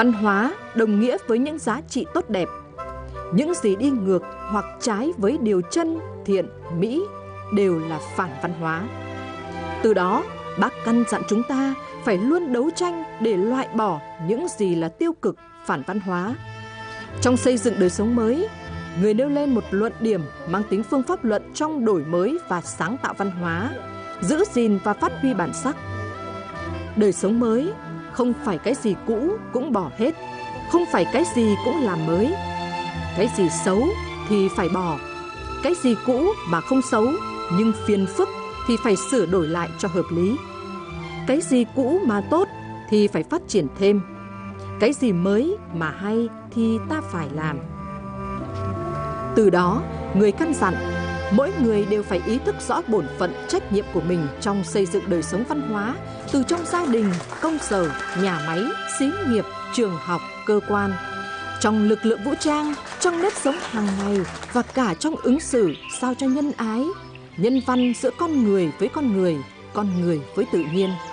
Văn hóa đồng nghĩa với những giá trị tốt đẹp. Những gì đi ngược hoặc trái với điều chân, thiện, mỹ đều là phản văn hóa. Từ đó, Bác căn dặn chúng ta phải luôn đấu tranh để loại bỏ những gì là tiêu cực, phản văn hóa. Trong xây dựng đời sống mới, người nêu lên một luận điểm mang tính phương pháp luận trong đổi mới và sáng tạo văn hóa, giữ gìn và phát huy bản sắc. Đời sống mới không phải cái gì cũ cũng bỏ hết, không phải cái gì cũng làm mới. Cái gì xấu thì phải bỏ, cái gì cũ mà không xấu nhưng phiền phức thì phải sửa đổi lại cho hợp lý. Cái gì cũ mà tốt thì phải phát triển thêm. Cái gì mới mà hay thì ta phải làm. Từ đó, người căn dặn, mỗi người đều phải ý thức rõ bổn phận trách nhiệm của mình trong xây dựng đời sống văn hóa, từ trong gia đình, công sở, nhà máy, xí nghiệp, trường học, cơ quan, trong lực lượng vũ trang, trong nếp sống hàng ngày và cả trong ứng xử sao cho nhân ái, nhân văn giữa con người với con người với tự nhiên.